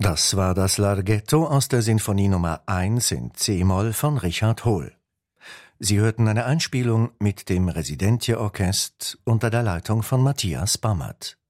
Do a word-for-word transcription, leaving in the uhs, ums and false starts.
Das war das Larghetto aus der Sinfonie Nummer eins in C-Moll von Richard Hohl. Sie hörten eine Einspielung mit dem Residentje-Orchest unter der Leitung von Matthias Bammert.